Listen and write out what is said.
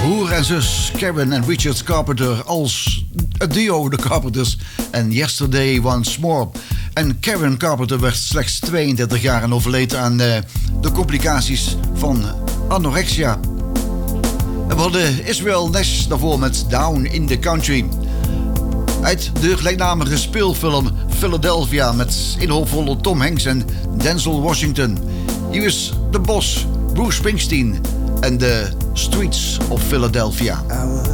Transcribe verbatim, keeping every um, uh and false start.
broer en zus Karen en Richard Carpenter als het duo The Carpenters en Yesterday Once More. En Karen Carpenter werd slechts tweeëndertig jaar en overleed aan uh, de complicaties van anorexia. En we hadden Israel Nash daarvoor met Down in the Country. Uit de gelijknamige speelfilm Philadelphia met in de hoofdrollen Tom Hanks en Denzel Washington. Hier is de Boss, Bruce Springsteen en de Streets of Philadelphia.